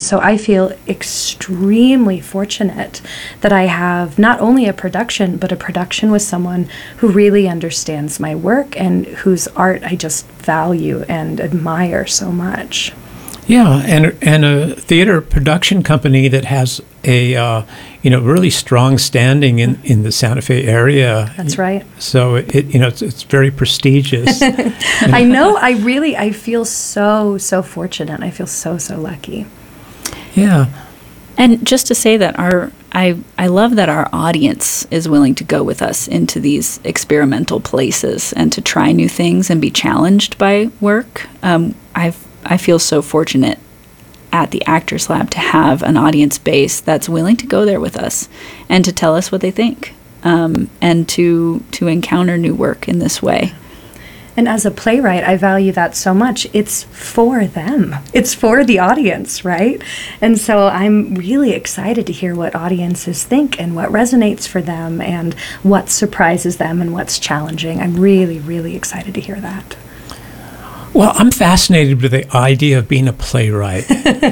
so I feel extremely fortunate that I have not only a production, but a production with someone who really understands my work and whose art I just value and admire so much. Yeah, and a theater production company that has a really strong standing in the Santa Fe area. That's right. So it's very prestigious. I know. I feel so fortunate. I feel so lucky. Yeah. And just to say that I love that our audience is willing to go with us into these experimental places and to try new things and be challenged by work. I feel so fortunate at the Actors Lab to have an audience base that's willing to go there with us and to tell us what they think, and to encounter new work in this way. And as a playwright, I value that so much. It's for them. It's for the audience, right? And so I'm really excited to hear what audiences think and what resonates for them and what surprises them and what's challenging. I'm really, really excited to hear that. Well, I'm fascinated with the idea of being a playwright.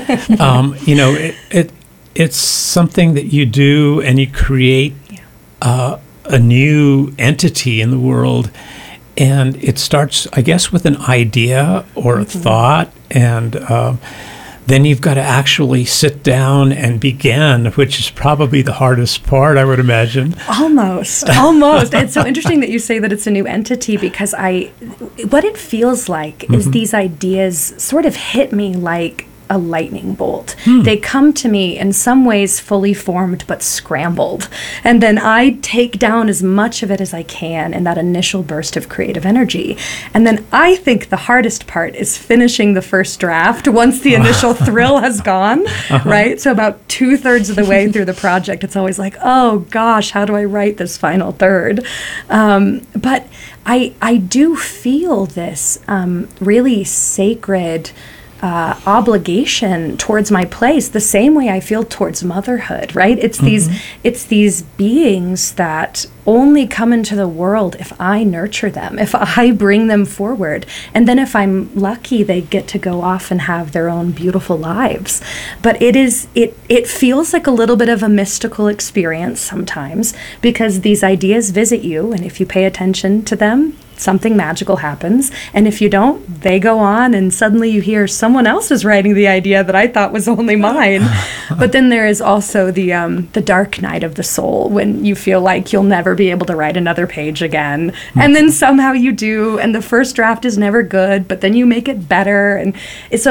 It's something that you do and you create a new entity in the world. And it starts, I guess, with an idea or a thought, and then you've got to actually sit down and begin, which is probably the hardest part, I would imagine. Almost. It's so interesting that you say that it's a new entity, because what it feels like is these ideas sort of hit me like a lightning bolt. They come to me in some ways fully formed but scrambled, and then I take down as much of it as I can in that initial burst of creative energy. And then I think the hardest part is finishing the first draft once the initial thrill has gone, right? So about 2/3 of the way through the project, it's always like, oh gosh, how do I write this final third? But I do feel this really sacred obligation towards my place, the same way I feel towards motherhood, right? It's these beings that only come into the world if I nurture them, if I bring them forward. And then if I'm lucky, they get to go off and have their own beautiful lives. But it feels like a little bit of a mystical experience sometimes, because these ideas visit you, and if you pay attention to them, something magical happens. And if you don't, they go on, and suddenly you hear someone else is writing the idea that I thought was only mine. But then there is also the dark night of the soul, when you feel like you'll never be able to write another page again. And then somehow you do, and the first draft is never good, but then you make it better. And so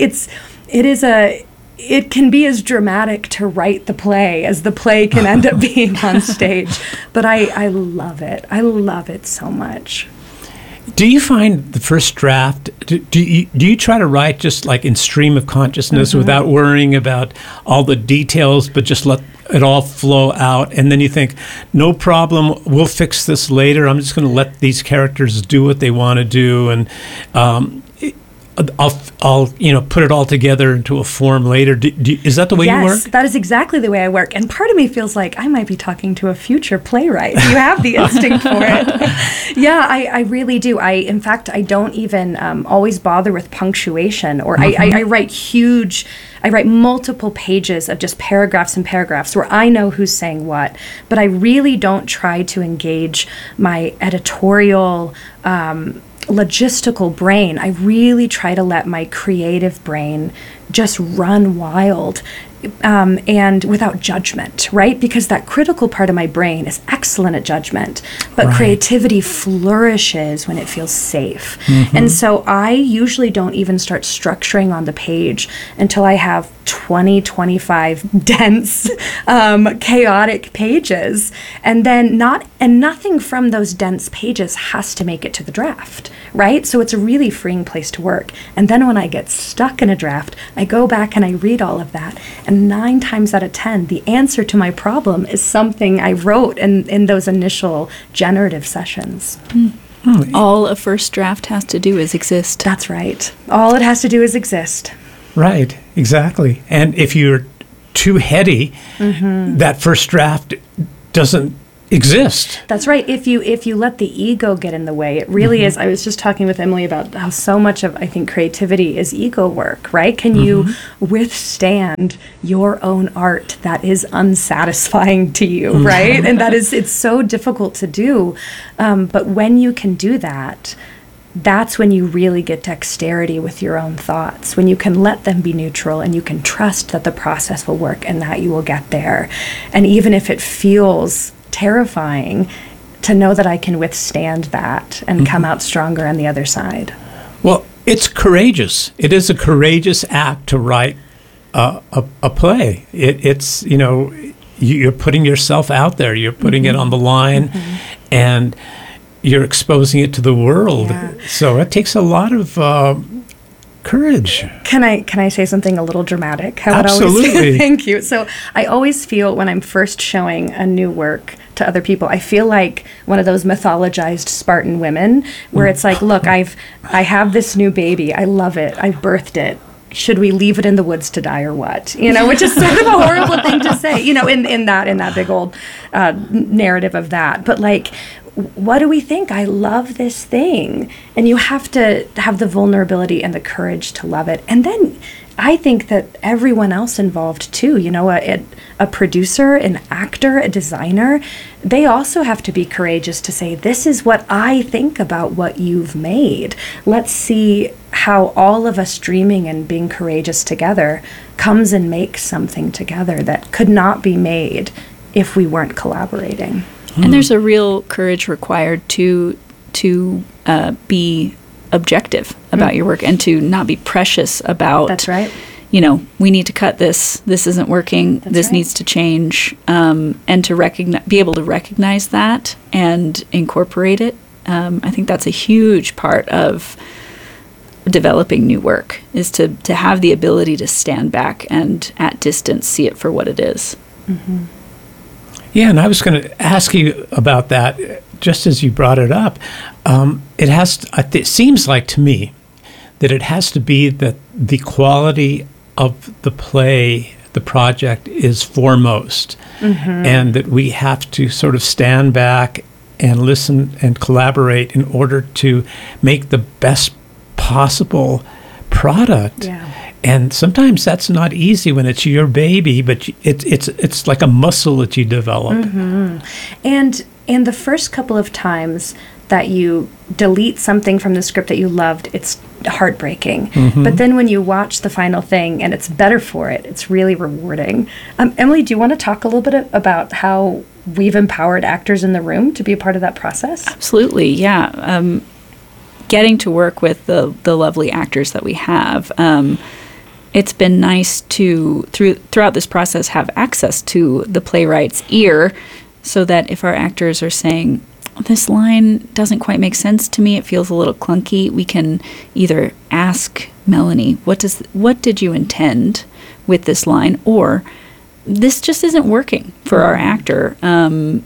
it can be as dramatic to write the play as the play can end up being on stage. But I love it. I love it so much. Do you find the first draft, do you try to write just like in stream of consciousness without worrying about all the details, but just let it all flow out, and then you think, no problem, we'll fix this later, I'm just going to let these characters do what they want to do, and I'll put it all together into a form later. Is that the way you work? Yes, that is exactly the way I work. And part of me feels like I might be talking to a future playwright. You have the instinct for it. Yeah, I really do. In fact, I don't even always bother with punctuation, or I write multiple pages of just paragraphs and paragraphs where I know who's saying what, but I really don't try to engage my editorial logistical brain. I really try to let my creative brain just run wild, and without judgment, right? Because that critical part of my brain is excellent at judgment, but creativity flourishes when it feels safe. And so I usually don't even start structuring on the page until I have 25 dense, chaotic pages. And then nothing from those dense pages has to make it to the draft, right? So it's a really freeing place to work. And then when I get stuck in a draft, I go back and I read all of that. And 9 times out of 10, the answer to my problem is something I wrote in those initial generative sessions. All a first draft has to do is exist. That's right. All it has to do is exist. Right, exactly. And if you're too heady, that first draft doesn't exist. That's right. If you let the ego get in the way, it really is. I was just talking with Emily about how so much of, I think, creativity is ego work, right? Can you withstand your own art that is unsatisfying to you, right? And it's so difficult to do. But when you can do that, that's when you really get dexterity with your own thoughts, when you can let them be neutral and you can trust that the process will work and that you will get there. And even if it feels terrifying, to know that I can withstand that and come out stronger on the other side. Well, it's courageous. It is a courageous act to write a play. It's, you're putting yourself out there. You're putting it on the line, and you're exposing it to the world. Yeah. So it takes a lot of courage. Can I say something a little dramatic? How Absolutely. Thank you. So I always feel when I'm first showing a new work to other people, I feel like one of those mythologized Spartan women where it's like, look, I have this new baby. I love it. I birthed it. Should we leave it in the woods to die or what? Which is sort of a horrible thing to say, in that big old narrative of that. But like, what do we think? I love this thing. And you have to have the vulnerability and the courage to love it. And then I think that everyone else involved too, a producer, an actor, a designer, they also have to be courageous to say, this is what I think about what you've made. Let's see how all of us dreaming and being courageous together comes and makes something together that could not be made if we weren't collaborating. And there's a real courage required to be objective about your work and to not be precious about. That's right. We need to cut this. This isn't working. This needs to change. And to be able to recognize that and incorporate it. I think that's a huge part of developing new work, is to have the ability to stand back and at distance see it for what it is. Mm-hmm. Yeah, and I was going to ask you about that just as you brought it up. It seems like to me that it has to be that the quality of the play, the project, is foremost, and that we have to sort of stand back and listen and collaborate in order to make the best possible product. Yeah. And sometimes that's not easy when it's your baby, but it's like a muscle that you develop. And the first couple of times that you delete something from the script that you loved, it's heartbreaking. But then when you watch the final thing and it's better for it, it's really rewarding. Emily, do you want to talk a little bit about how we've empowered actors in the room to be a part of that process? Absolutely, yeah. Getting to work with the lovely actors that we have, it's been nice to, throughout this process, have access to the playwright's ear, so that if our actors are saying, this line doesn't quite make sense to me, it feels a little clunky, we can either ask Melanie, what did you intend with this line, or this just isn't working for our actor, and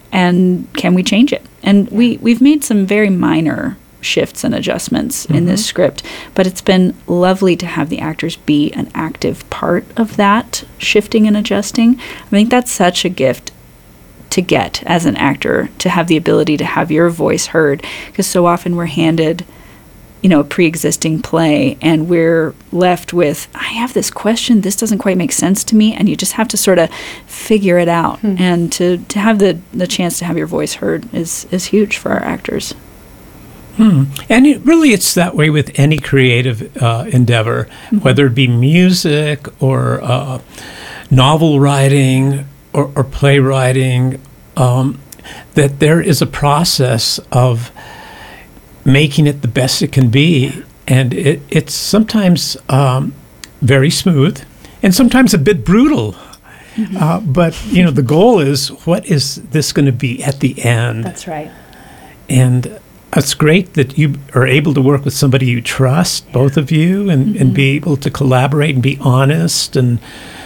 can we change it? And we've made some very minor shifts and adjustments in this script, but it's been lovely to have the actors be an active part of that shifting and adjusting. I think that's such a gift to get as an actor, to have the ability to have your voice heard, because so often we're handed a pre-existing play and we're left with, I have this question, this doesn't quite make sense to me, and you just have to sort of figure it out. And to have the chance to have your voice heard is huge for our actors. And it's that way with any creative endeavor, whether it be music or novel writing or playwriting, that there is a process of making it the best it can be. And it's sometimes very smooth and sometimes a bit brutal. But, the goal is, what is this going to be at the end? That's right. And it's great that you are able to work with somebody you trust, both of you, and be able to collaborate and be honest. And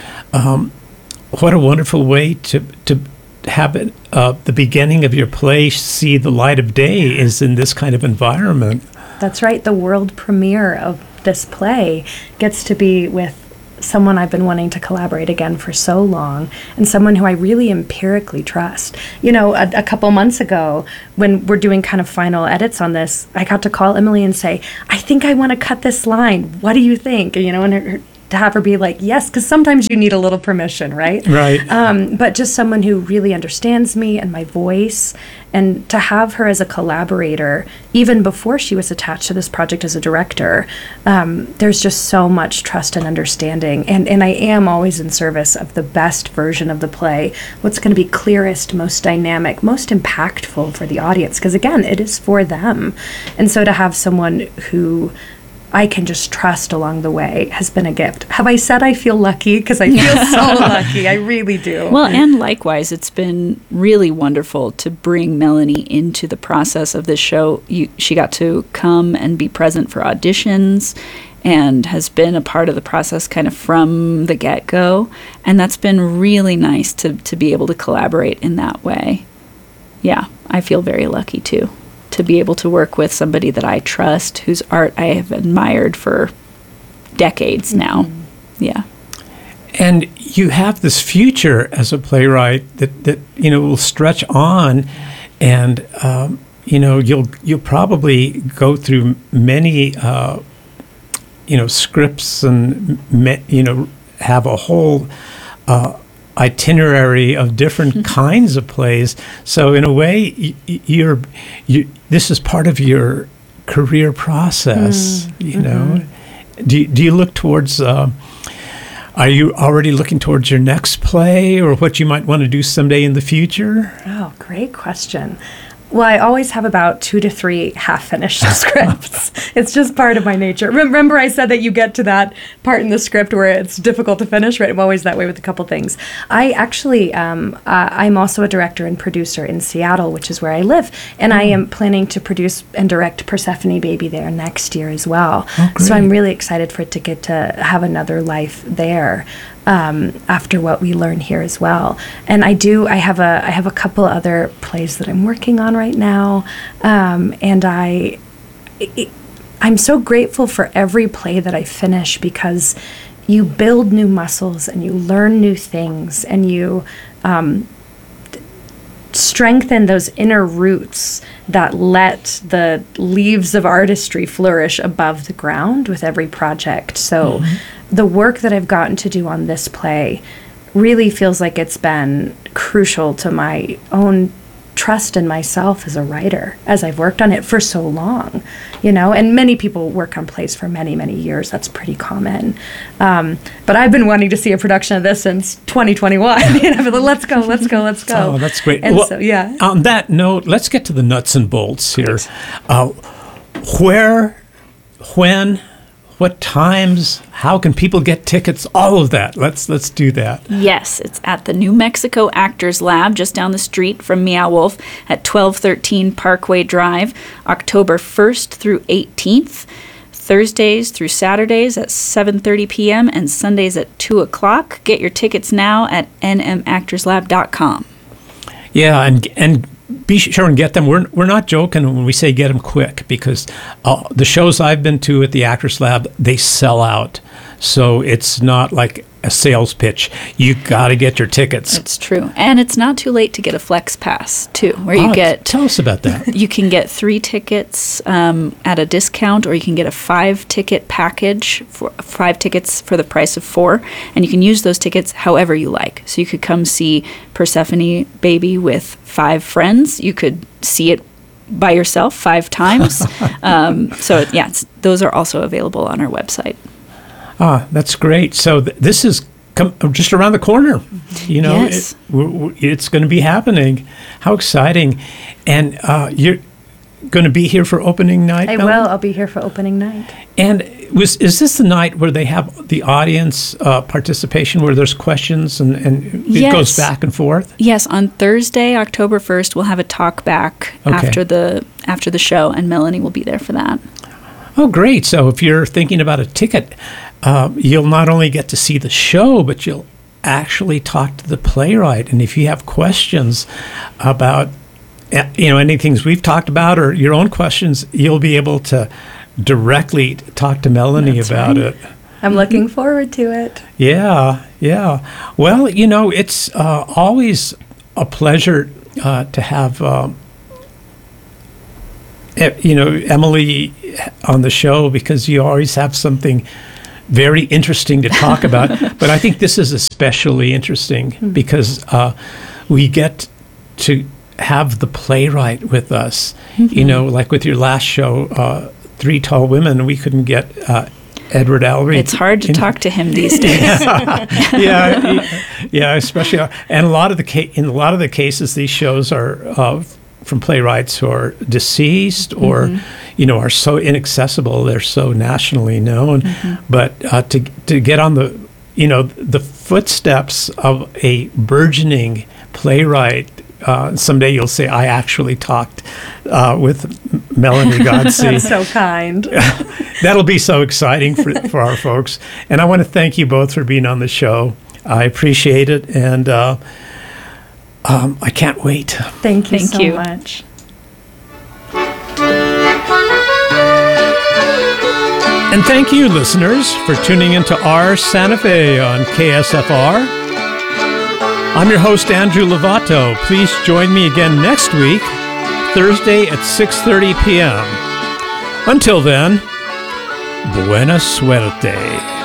what a wonderful way to have it, the beginning of your play see the light of day is in this kind of environment. That's right. The world premiere of this play gets to be with someone I've been wanting to collaborate again for so long, and someone who I really empirically trust. You know, a couple months ago, when we're doing kind of final edits on this, I got to call Emily and say, I think I want to cut this line. What do you think? You know, and to have her be like, yes, because sometimes you need a little permission, right? Right. But just someone who really understands me and my voice, and to have her as a collaborator, even before she was attached to this project as a director, there's just so much trust and understanding. And I am always in service of the best version of the play, what's going to be clearest, most dynamic, most impactful for the audience, because again, it is for them. And so to have someone who I can just trust along the way has been a gift. Have I said I feel lucky? Because I feel so lucky. I really do. Well, and likewise, it's been really wonderful to bring Melanie into the process of this show. She got to come and be present for auditions and has been a part of the process kind of from the get-go. And that's been really nice to be able to collaborate in that way. Yeah, I feel very lucky too, to be able to work with somebody that I trust, whose art I have admired for decades now. Yeah. And you have this future as a playwright that you know will stretch on, and you know you'll probably go through many you know scripts and you know have a whole itinerary of different kinds of plays. So in a way, you this is part of your career process. You know, do you look towards? Are you already looking towards your next play, or what you might want to do someday in the future? Oh, great question. Well, I always have about 2 to 3 half-finished scripts. It's just part of my nature. Remember I said that you get to that part in the script where it's difficult to finish, right? I'm always that way with a couple things. I actually, I'm also a director and producer in Seattle, which is where I live, and I am planning to produce and direct Persephone Baby there next year as well. Oh, great. So I'm really excited for it to get to have another life there. After what we learn here as well. And I have a couple other plays that I'm working on right now, and I'm so grateful for every play that I finish, because you build new muscles and you learn new things, and you strengthen those inner roots that let the leaves of artistry flourish above the ground with every project. So the work that I've gotten to do on this play really feels like it's been crucial to my own trust in myself as a writer, as I've worked on it for so long, you know, and many people work on plays for many, many years. That's pretty common. But I've been wanting to see a production of this since 2021. You know, let's go. Oh, that's great. And well, so, yeah. On that note, let's get to the nuts and bolts here. Where, when, what times, how can people get tickets, all of that. Let's do that. Yes, it's at the New Mexico Actors Lab, just down the street from Meow Wolf at 1213 Parkway Drive, October 1st through 18th, Thursdays through Saturdays at 7:30 p.m. and Sundays at 2 o'clock. Get your tickets now at nmactorslab.com. Yeah, and be sure and get them. We're not joking when we say get them quick, because the shows I've been to at the Actors Lab, they sell out. So it's not like a sales pitch. You got to get your tickets. It's true. And it's not too late to get a Flex Pass, too, where you get... Tell us about that. You can get 3 tickets at a discount, or you can get a 5-ticket package, for 5 tickets for the price of 4, and you can use those tickets however you like. So you could come see Persephone Baby with 5 friends. You could see it by yourself 5 times. So, yeah, those are also available on our website. Ah, that's great. So this is just around the corner. You know, Yes. it's going to be happening. How exciting. And you're going to be here for opening night, I Melanie? will. I'll be here for opening night. And is this the night where they have the audience participation, where there's questions and it Yes. goes back and forth? Yes, on Thursday, October 1st, we'll have a talk back Okay. after the show, and Melanie will be there for that. Oh, great. So if you're thinking about a ticket, you'll not only get to see the show, but you'll actually talk to the playwright. And if you have questions about, any things we've talked about or your own questions, you'll be able to directly talk to Melanie That's about right. it. I'm looking forward to it. Yeah, yeah. Well, it's always a pleasure to have, Emily on the show, because you always have something very interesting to talk about. But I think this is especially interesting because we get to have the playwright with us. Like with your last show, Three Tall Women, we couldn't get Edward Albee. It's hard to talk to him these days. Yeah, especially, and in a lot of the cases, these shows are from playwrights who are deceased or, are so inaccessible. They're so nationally known, but to get on the footsteps of a burgeoning playwright. Someday you'll say, I actually talked with Melanie Godsey. That's so kind. That'll be so exciting for our folks. And I want to thank you both for being on the show. I appreciate it, and I can't wait. Thank you so you. much. And thank you, listeners, for tuning into our Santa Fe on KSFR. I'm your host, Andrew Lovato. Please join me again next week, Thursday at 6:30 p.m. Until then, buena suerte.